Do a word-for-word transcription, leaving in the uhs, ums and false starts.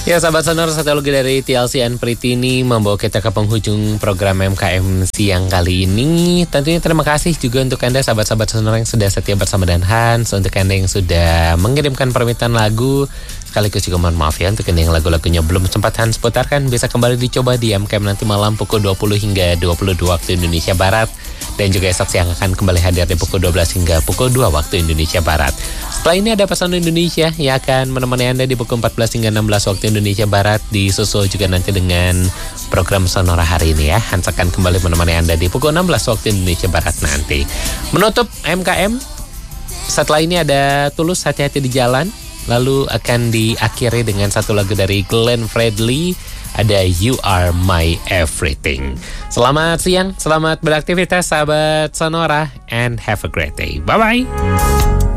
Ya sahabat Sonora, satu lagu dari T L C and Pritini membawa kita ke penghujung program M K M siang kali ini. Tentunya terima kasih juga untuk Anda sahabat-sahabat Sonora yang sudah setia bersama dan Hans. Untuk Anda yang sudah mengirimkan permintaan lagu, sekaligus juga mohon maaf ya untuk Anda yang lagu-lagunya belum sempat Hans putarkan, bisa kembali dicoba di M K M nanti malam pukul dua puluh hingga dua puluh dua waktu Indonesia Barat. Dan juga esok siang akan kembali hadir di pukul dua belas hingga pukul dua waktu Indonesia Barat. Setelah ini ada Pesan Indonesia yang akan menemani Anda di pukul empat belas hingga enam belas waktu Indonesia Barat. Disusul juga nanti dengan program Sonora hari ini ya. Hans akan kembali menemani Anda di pukul enam belas waktu Indonesia Barat nanti. Menutup M K M, setelah ini ada Tulus, Hati-Hati di Jalan. Lalu akan diakhiri dengan satu lagu dari Glenn Fredly, ada You Are My Everything. Selamat siang, selamat beraktivitas sahabat Sonora, and have a great day. Bye-bye.